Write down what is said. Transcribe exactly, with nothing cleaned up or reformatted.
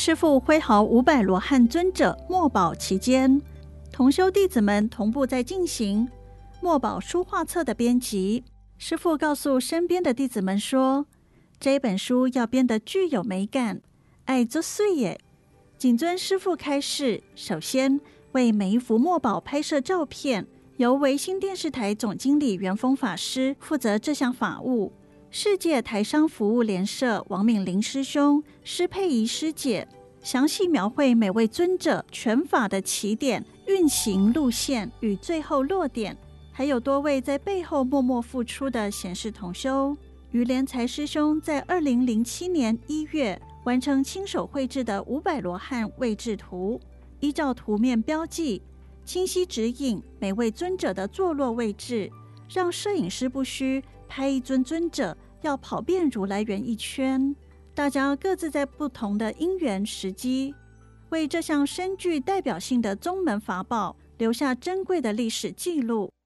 师父挥毫五百罗汉尊者墨宝其间，同修弟子们同步在进行墨宝书画册的编辑。师父告诉身边的弟子们说，这本书要编得具有美感，爱做碎耶。谨遵师父开示，首先为每一幅墨宝拍摄照片，由维新电视台总经理元丰法师负责这项法务。世界台商服务联社王敏玲师兄、施佩仪师姐详细描绘每位尊者拳法的起点、运行路线与最后落点，还有多位在背后默默付出的显示同修。于连才师兄在二零零七年一月完成亲手绘制的五百罗汉位置图，依照图面标记，清晰指引每位尊者的坐落位置，让摄影师不需拍一尊尊者要跑遍如来园一圈。大家各自在不同的因缘时机，为这项深具代表性的宗门法宝留下珍贵的历史记录。